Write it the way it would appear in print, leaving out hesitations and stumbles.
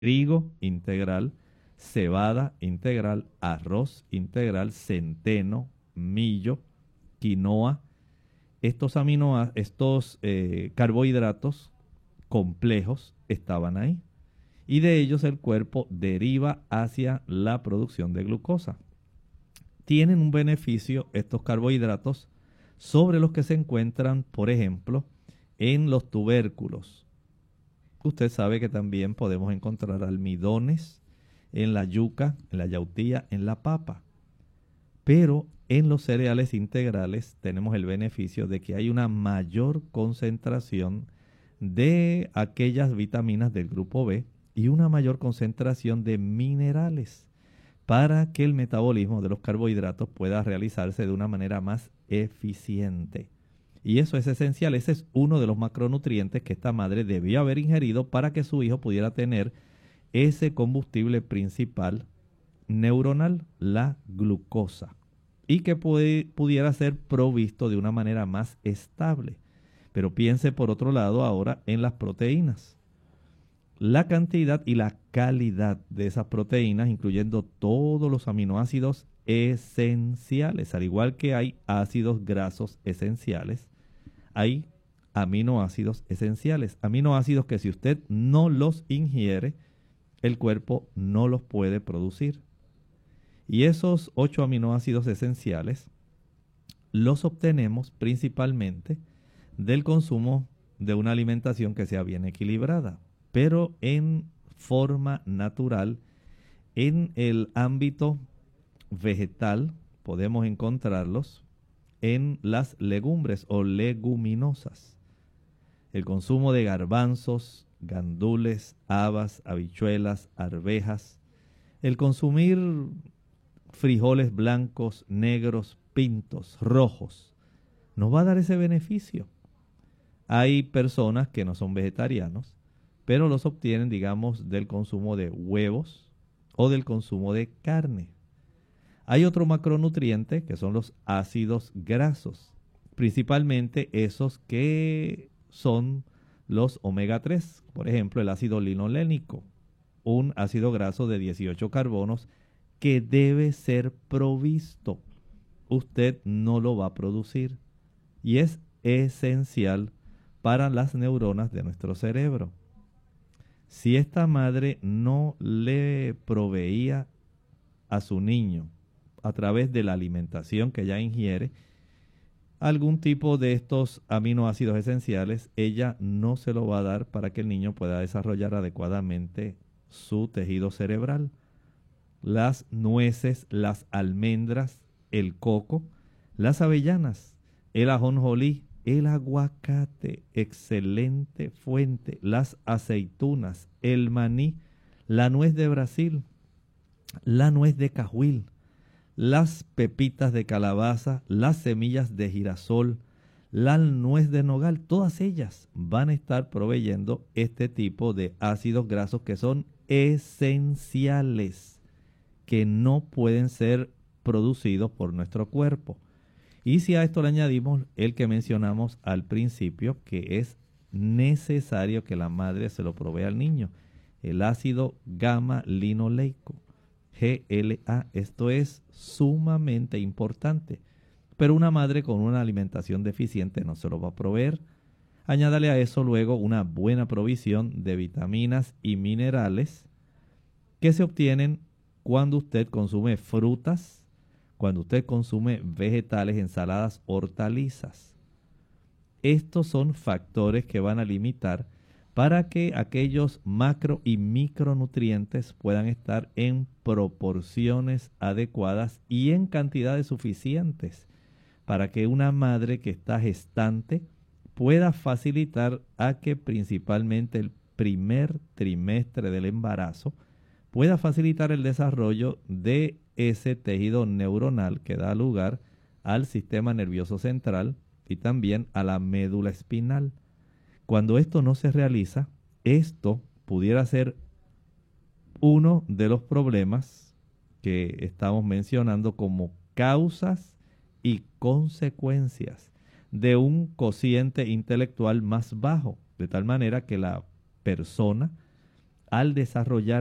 trigo integral, cebada integral, arroz integral, centeno, millo, quinoa. Estos carbohidratos complejos estaban ahí. Y de ellos el cuerpo deriva hacia la producción de glucosa. Tienen un beneficio estos carbohidratos sobre los que se encuentran, por ejemplo, en los tubérculos. Usted sabe que también podemos encontrar almidones en la yuca, en la yautía, en la papa. Pero en los cereales integrales tenemos el beneficio de que hay una mayor concentración de aquellas vitaminas del grupo B y una mayor concentración de minerales para que el metabolismo de los carbohidratos pueda realizarse de una manera más eficiente. Y eso es esencial. Ese es uno de los macronutrientes que esta madre debió haber ingerido para que su hijo pudiera tener ese combustible principal neuronal, la glucosa, y que pudiera ser provisto de una manera más estable. Pero piense por otro lado ahora en las proteínas. La cantidad y la calidad de esas proteínas, incluyendo todos los aminoácidos esenciales, al igual que hay ácidos grasos esenciales, hay aminoácidos esenciales. Aminoácidos que si usted no los ingiere, el cuerpo no los puede producir. Y esos 8 aminoácidos esenciales los obtenemos principalmente del consumo de una alimentación que sea bien equilibrada, pero en forma natural. En el ámbito vegetal podemos encontrarlos en las legumbres o leguminosas. El consumo de garbanzos, gandules, habas, habichuelas, arvejas, el consumir frijoles blancos, negros, pintos, rojos, nos va a dar ese beneficio. Hay personas que no son vegetarianos, pero los obtienen, digamos, del consumo de huevos o del consumo de carne. Hay otro macronutriente que son los ácidos grasos, principalmente esos que son los omega 3, por ejemplo, el ácido linolénico, un ácido graso de 18 carbonos que debe ser provisto. Usted no lo va a producir y es esencial para las neuronas de nuestro cerebro. Si esta madre no le proveía a su niño a través de la alimentación que ella ingiere algún tipo de estos aminoácidos esenciales, ella no se lo va a dar para que el niño pueda desarrollar adecuadamente su tejido cerebral. Las nueces, las almendras, el coco, las avellanas, el ajonjolí, el aguacate, excelente fuente, las aceitunas, el maní, la nuez de Brasil, la nuez de cajuil, las pepitas de calabaza, las semillas de girasol, la nuez de nogal, todas ellas van a estar proveyendo este tipo de ácidos grasos que son esenciales, que no pueden ser producidos por nuestro cuerpo. Y si a esto le añadimos el que mencionamos al principio, que es necesario que la madre se lo provea al niño, el ácido gamma linoleico, GLA, esto es sumamente importante. Pero una madre con una alimentación deficiente no se lo va a proveer. Añádale a eso luego una buena provisión de vitaminas y minerales que se obtienen cuando usted consume frutas, cuando usted consume vegetales, ensaladas, hortalizas. Estos son factores que van a limitar para que aquellos macro y micronutrientes puedan estar en proporciones adecuadas y en cantidades suficientes para que una madre que está gestante pueda facilitar a que principalmente el primer trimestre del embarazo pueda facilitar el desarrollo de ese tejido neuronal que da lugar al sistema nervioso central y también a la médula espinal. Cuando esto no se realiza, esto pudiera ser uno de los problemas que estamos mencionando como causas y consecuencias de un cociente intelectual más bajo, de tal manera que la persona al desarrollar